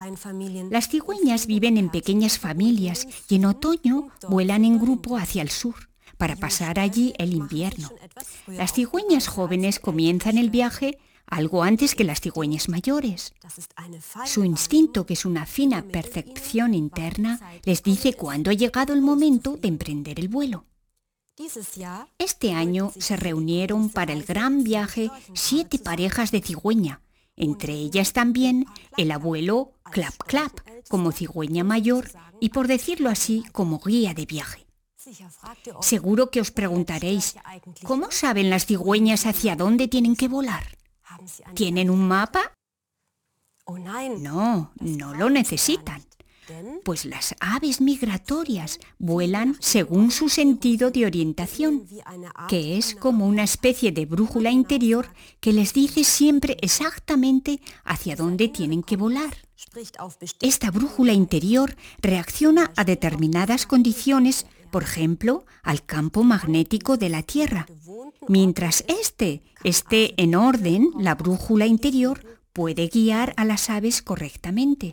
Las cigüeñas viven en pequeñas familias y en otoño vuelan en grupo hacia el sur para pasar allí el invierno. Las cigüeñas jóvenes comienzan el viaje algo antes que las cigüeñas mayores. Su instinto, que es una fina percepción interna, les dice cuándo ha llegado el momento de emprender el vuelo. Este año se reunieron para el gran viaje 7 parejas de cigüeña, entre ellas también el abuelo Clap Clap, como cigüeña mayor y, por decirlo así, como guía de viaje. Seguro que os preguntaréis, ¿cómo saben las cigüeñas hacia dónde tienen que volar? ¿Tienen un mapa? No, no lo necesitan. Pues las aves migratorias vuelan según su sentido de orientación, que es como una especie de brújula interior que les dice siempre exactamente hacia dónde tienen que volar. Esta brújula interior reacciona a determinadas condiciones, por ejemplo, al campo magnético de la Tierra. Mientras éste esté en orden, la brújula interior puede guiar a las aves correctamente.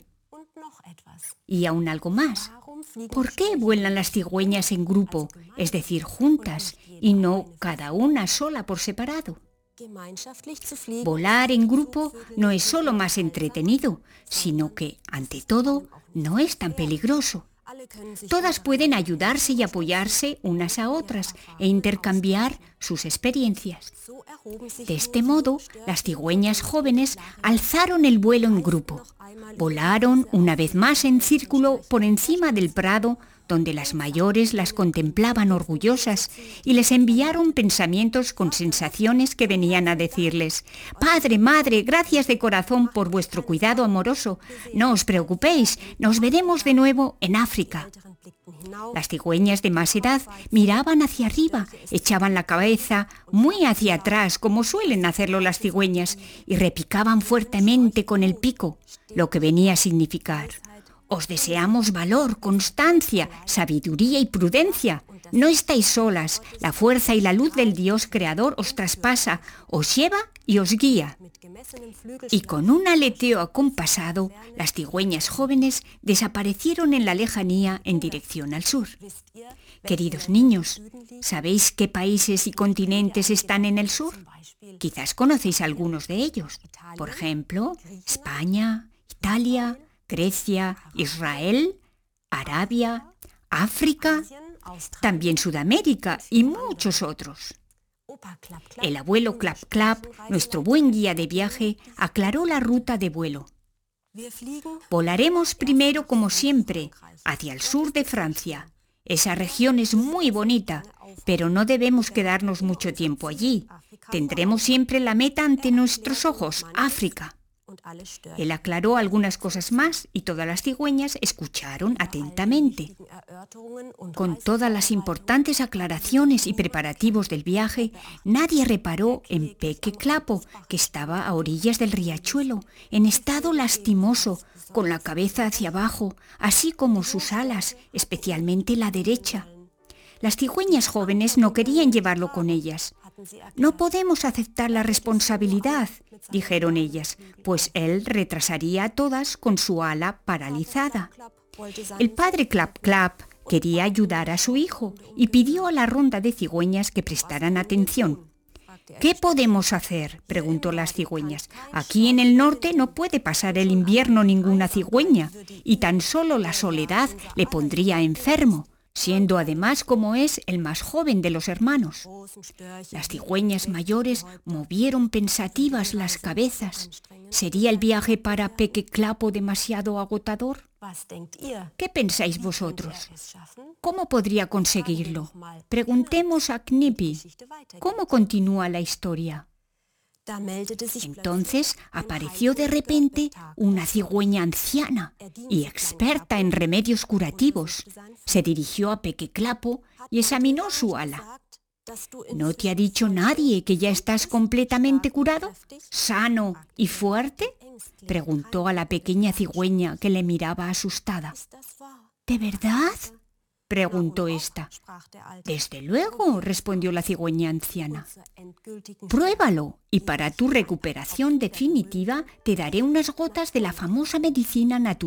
Y aún algo más. ¿Por qué vuelan las cigüeñas en grupo, es decir, juntas, y no cada una sola por separado? Volar en grupo no es solo más entretenido, sino que, ante todo, no es tan peligroso. Todas pueden ayudarse y apoyarse unas a otras e intercambiar sus experiencias. De este modo, las cigüeñas jóvenes alzaron el vuelo en grupo. Volaron una vez más en círculo por encima del prado, donde las mayores las contemplaban orgullosas y les enviaron pensamientos con sensaciones que venían a decirles: «Padre, madre, gracias de corazón por vuestro cuidado amoroso. No os preocupéis, nos veremos de nuevo en África». Las cigüeñas de más edad miraban hacia arriba, echaban la cabeza muy hacia atrás, como suelen hacerlo las cigüeñas, y repicaban fuertemente con el pico, lo que venía a significar: «Os deseamos valor, constancia, sabiduría y prudencia. No estáis solas, la fuerza y la luz del Dios Creador os traspasa, os lleva y os guía». Y con un aleteo acompasado, las cigüeñas jóvenes desaparecieron en la lejanía en dirección al sur. Queridos niños, ¿sabéis qué países y continentes están en el sur? Quizás conocéis algunos de ellos. Por ejemplo, España, Italia, Grecia, Israel, Arabia, África, también Sudamérica y muchos otros. El abuelo Clap Clap, nuestro buen guía de viaje, aclaró la ruta de vuelo. Volaremos primero, como siempre, hacia el sur de Francia. Esa región es muy bonita, pero no debemos quedarnos mucho tiempo allí. Tendremos siempre la meta ante nuestros ojos, África. Él aclaró algunas cosas más y todas las cigüeñas escucharon atentamente. Con todas las importantes aclaraciones y preparativos del viaje, nadie reparó en Peque Clapo, que estaba a orillas del riachuelo, en estado lastimoso, con la cabeza hacia abajo, así como sus alas, especialmente la derecha. Las cigüeñas jóvenes no querían llevarlo con ellas. «No podemos aceptar la responsabilidad», dijeron ellas, pues él retrasaría a todas con su ala paralizada. El padre Clap Clap quería ayudar a su hijo y pidió a la ronda de cigüeñas que prestaran atención. «¿Qué podemos hacer?», preguntó las cigüeñas. «Aquí en el norte no puede pasar el invierno ninguna cigüeña, y tan solo la soledad le pondría enfermo, siendo además, como es, el más joven de los hermanos». Las cigüeñas mayores movieron pensativas las cabezas. ¿Sería el viaje para Peque Clapo demasiado agotador? ¿Qué pensáis vosotros? ¿Cómo podría conseguirlo? Preguntemos a Knippy. ¿Cómo continúa la historia? Entonces apareció de repente una cigüeña anciana y experta en remedios curativos. Se dirigió a Peque Clapo y examinó su ala. ¿No te ha dicho nadie que ya estás completamente curado, sano y fuerte?, preguntó a la pequeña cigüeña, que le miraba asustada. ¿De verdad?, preguntó ésta. «Desde luego», respondió la cigüeña anciana. «Pruébalo, y para tu recuperación definitiva te daré unas gotas de la famosa medicina natural